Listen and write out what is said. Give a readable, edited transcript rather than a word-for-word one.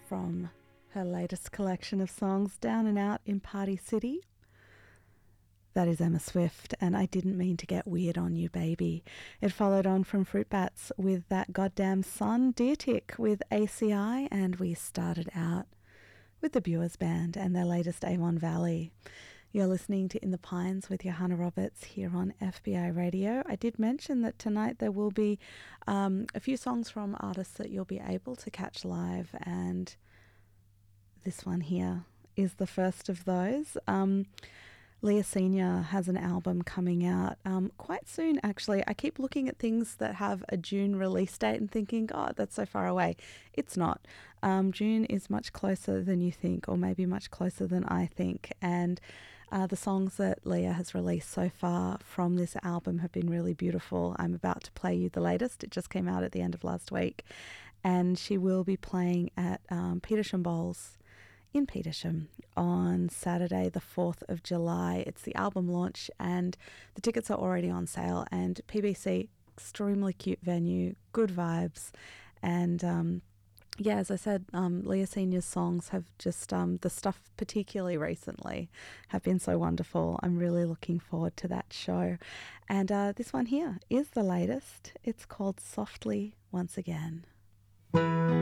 from her latest collection of songs, Down and Out in Party City. That is Emma Swift, and I Didn't Mean to Get Weird on You, Baby. It followed on from Fruit Bats with That Goddamn Sun, Deer Tick with ACI, and we started out with the Buers Band and their latest Avon Valley. You're listening to In the Pines with Johanna Roberts here on FBI Radio. I did mention that tonight there will be a few songs from artists that you'll be able to catch live, and this one here is the first of those. Leah Senior has an album coming out quite soon, actually. I keep looking at things that have a June release date and thinking, God, that's so far away. It's not. June is much closer than you think, or maybe much closer than I think. And the songs that Leah has released so far from this album have been really beautiful. I'm about to play you the latest. It just came out at the end of last week. And she will be playing at Petersham Bowls in Petersham on Saturday the 4th of July. It's the album launch and the tickets are already on sale, and PBC, extremely cute venue, good vibes, and yeah, as I said, Leah Senior's songs have just, the stuff particularly recently, have been so wonderful. I'm really looking forward to that show. And this one here is the latest. It's called Softly Once Again.